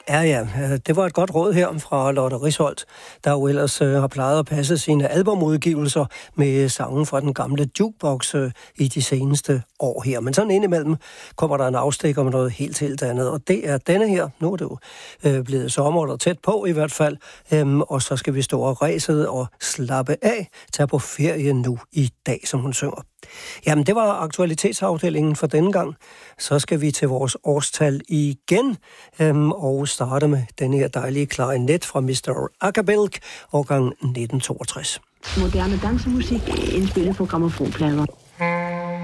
Ja, det var et godt råd her fra Lotte Risholt, der jo ellers har plejet at passe sine albumudgivelser med sangen fra den gamle jukebox i de seneste år her. Men sådan indimellem kommer der en afstikker med noget helt andet, og det er denne her. Nu er det jo blevet sommer, eller tæt på i hvert fald, og så skal vi stå og ræset og slappe af, tage på ferie nu i dag, som hun synger. Jamen, det var aktualitetsafdelingen for denne gang. Så skal vi til vores årstal igen, og starte med den her dejlige klarinet fra Mr. Acapelk, årgang 1962. Moderne dansemusik indspillet på grammofonplader.